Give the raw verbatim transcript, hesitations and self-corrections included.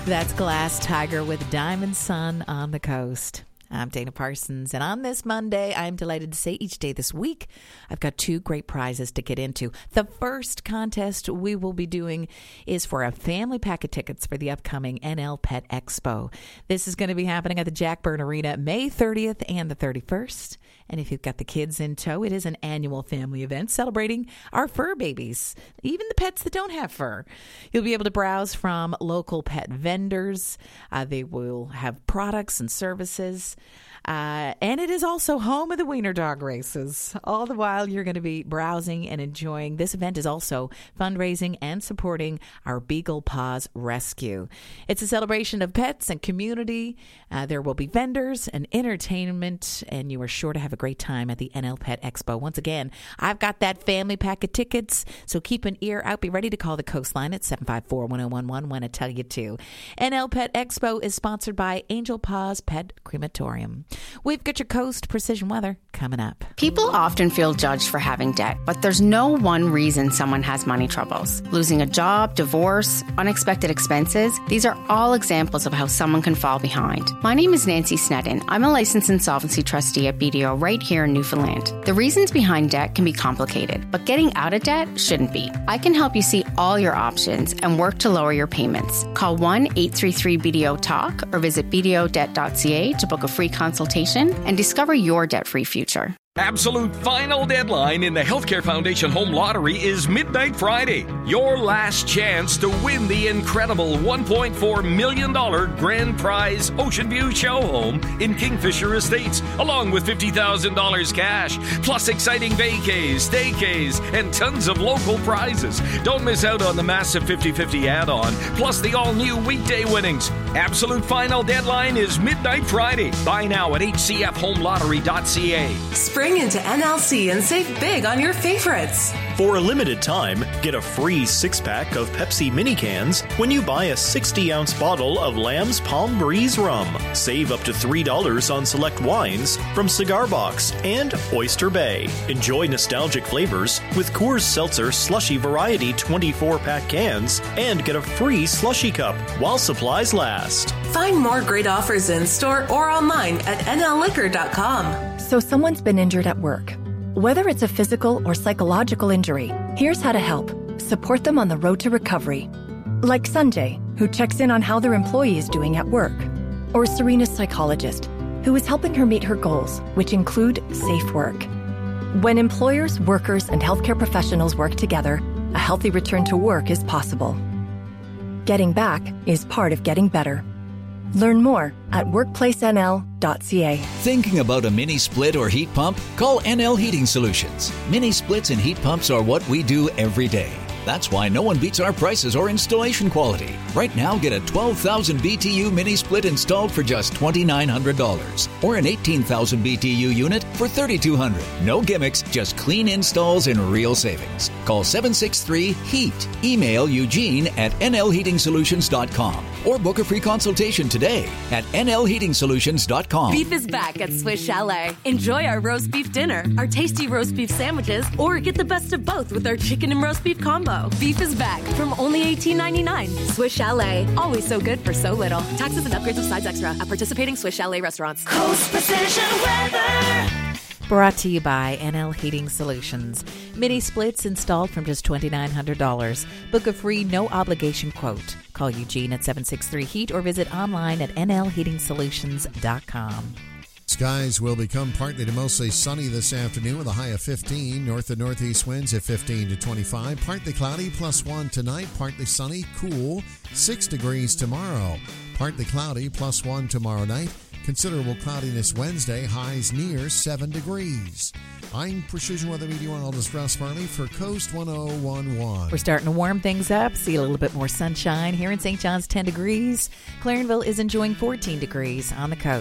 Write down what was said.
That's Glass Tiger with Diamond Sun on the Coast. I'm Dana Parsons, and on this Monday, I'm delighted to say each day this week, I've got two great prizes to get into. The first contest we will be doing is for a family pack of tickets for the upcoming N L Pet Expo. This is going to be happening at the Jack Byrne Arena May thirtieth and the thirty-first. And if you've got the kids in tow, it is an annual family event celebrating our fur babies, even the pets that don't have fur. You'll be able to browse from local pet vendors. Uh, they will have products and services. Uh, and it is also home of the wiener dog races. All the while, you're going to be browsing and enjoying. This event is also fundraising and supporting our Beagle Paws Rescue. It's a celebration of pets and community. Uh, there will be vendors and entertainment, and you are sure to have a great time at the N L Pet Expo. Once again, I've got that family pack of tickets, so keep an ear out. Be ready to call the Coastline at seven five four, one oh one one when I tell you to. N L Pet Expo is sponsored by Angel Paws Pet Crematorium. We've got your Coast Precision Weather coming up. People often feel judged for having debt, but there's no one reason someone has money troubles. Losing a job, divorce, unexpected expenses, these are all examples of how someone can fall behind. My name is Nancy Sneddon. I'm a licensed insolvency trustee at B D O right here in Newfoundland. The reasons behind debt can be complicated, but getting out of debt shouldn't be. I can help you see all your options and work to lower your payments. Call one eight three three B D O talk or visit b d o debt dot c a to book a free consultation and discover your debt-free future. Absolute final deadline in the Healthcare Foundation Home Lottery is Midnight Friday. Your last chance to win the incredible one point four million dollars grand prize Ocean View Show Home in Kingfisher Estates, along with fifty thousand dollars cash, plus exciting vacays, staycays, and tons of local prizes. Don't miss out on the massive fifty-fifty add-on, plus the all-new weekday winnings. Absolute final deadline is Midnight Friday. Buy now at h c f home lottery dot c a. Spring into N L C and save big on your favorites. For a limited time, get a free six-pack of Pepsi mini cans when you buy a sixty-ounce bottle of Lamb's Palm Breeze rum. Save up to three dollars on select wines from Cigar Box and Oyster Bay. Enjoy nostalgic flavors with Coors Seltzer Slushy Variety twenty-four pack cans and get a free slushy cup while supplies last. Find more great offers in store or online at n l liquor dot com. So someone's been injured at work. Whether it's a physical or psychological injury, here's how to help. Support them on the road to recovery. Like Sanjay, who checks in on how their employee is doing at work. Or Serena's psychologist, who is helping her meet her goals, which include safe work. When employers, workers, and healthcare professionals work together, a healthy return to work is possible. Getting back is part of getting better. Learn more at workplace n l dot c a. Thinking about a mini split or heat pump? Call N L Heating Solutions. Mini splits and heat pumps are what we do every day. That's why no one beats our prices or installation quality. Right now, get a twelve thousand B T U mini split installed for just two thousand nine hundred dollars or an eighteen thousand B T U unit for three thousand two hundred dollars. No gimmicks, just clean installs and real savings. Call seven six three HEAT. Email Eugene at n l heating solutions dot com or book a free consultation today at n l heating solutions dot com. Beef is back at Swiss Chalet. Enjoy our roast beef dinner, our tasty roast beef sandwiches, or get the best of both with our chicken and roast beef combo. Beef is back from only eighteen ninety-nine. Swiss Chalet, always so good for so little. Taxes and upgrades of sides extra at participating Swiss Chalet restaurants. Coast Precision Weather. Brought to you by N L Heating Solutions. Mini splits installed from just two thousand nine hundred dollars. Book a free no-obligation quote. Call Eugene at seven six three HEAT or visit online at n l heating solutions dot com. Skies will become partly to mostly sunny this afternoon with a high of fifteen. North and northeast winds at fifteen to twenty-five. Partly cloudy, plus one tonight. Partly sunny, cool, six degrees tomorrow. Partly cloudy, plus one tomorrow night. Considerable cloudiness Wednesday, highs near seven degrees. I'm Precision Weather Meteorologist Russ Farley for Coast one oh one one. We're starting to warm things up, see a little bit more sunshine. Here in Saint John's, ten degrees. Clarenville is enjoying fourteen degrees on the coast.